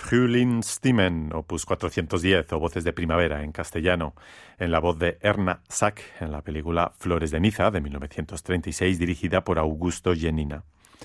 Frühlingsstimmen, opus 410 o Voces de Primavera en castellano, en la voz de Erna Sack en la película Flores de Niza de 1936, dirigida por Augusto Jenina.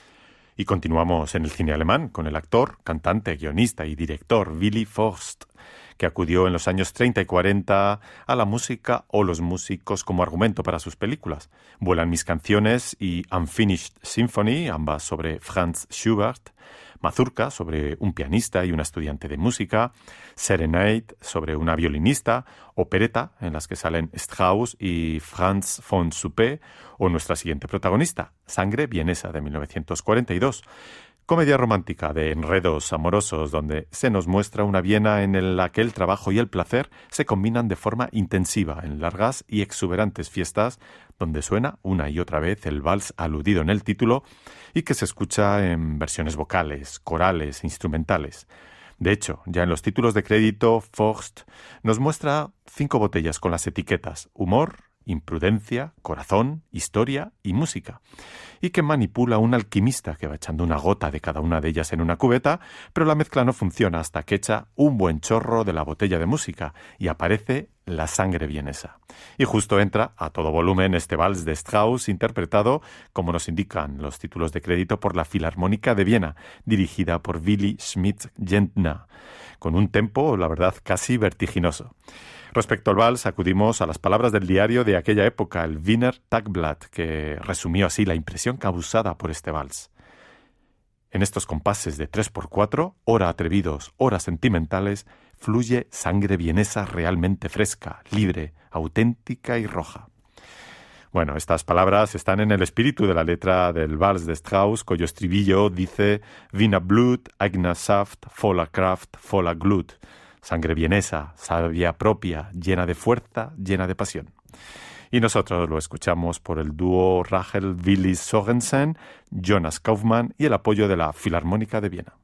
Y continuamos en el cine alemán con el actor, cantante, guionista y director Willy Forst, que acudió en los años 30 y 40 a la música o los músicos como argumento para sus películas. Vuelan mis canciones y Unfinished Symphony, ambas sobre Franz Schubert, Mazurka, sobre un pianista y una estudiante de música, Serenade, sobre una violinista, Opereta, en las que salen Strauss y Franz von Suppé, o nuestra siguiente protagonista, Sangre vienesa, de 1942, comedia romántica de enredos amorosos donde se nos muestra una Viena en la que el trabajo y el placer se combinan de forma intensiva en largas y exuberantes fiestas donde suena una y otra vez el vals aludido en el título y que se escucha en versiones vocales, corales, instrumentales. De hecho, ya en los títulos de crédito, Forst nos muestra 5 botellas con las etiquetas humor, imprudencia, corazón, historia y música, y que manipula un alquimista que va echando una gota de cada una de ellas en una cubeta, pero la mezcla no funciona hasta que echa un buen chorro de la botella de música y aparece la sangre vienesa. Y justo entra a todo volumen este vals de Strauss, interpretado, como nos indican los títulos de crédito, por la Filarmónica de Viena, dirigida por Willy Schmidt-Gentner, con un tempo, la verdad, casi vertiginoso. Respecto al vals, acudimos a las palabras del diario de aquella época, el Wiener Tagblatt, que resumió así la impresión causada por este vals. En estos compases de 3x4, ora atrevidos, ora sentimentales, fluye sangre vienesa realmente fresca, libre, auténtica y roja. Bueno, estas palabras están en el espíritu de la letra del vals de Strauss, cuyo estribillo dice Wiener Blut, eigener Saft, voller Kraft, voller Glut. Sangre vienesa, savia propia, llena de fuerza, llena de pasión. Y nosotros lo escuchamos por el dúo Rachel Willis Sorensen, Jonas Kaufmann y el apoyo de la Filarmónica de Viena.